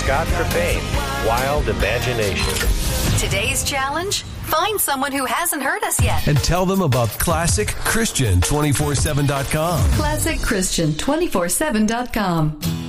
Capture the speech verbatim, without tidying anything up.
Scott for fame. Wild imagination. Today's challenge? Find someone who hasn't heard us yet. And tell them about Classic Christian two forty-seven dot com. Classic Christian two forty-seven dot com.